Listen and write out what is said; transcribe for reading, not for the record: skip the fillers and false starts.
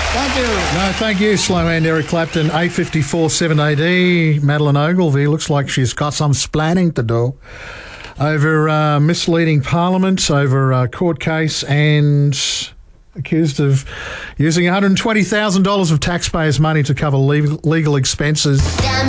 Thank you. No, thank you, slow hand Eric Clapton. 8:54 7 AD. Madeline Ogilvie looks like she's got some splaining to do over misleading Parliament, over a court case, and accused of using $120,000 of taxpayers' money to cover legal expenses.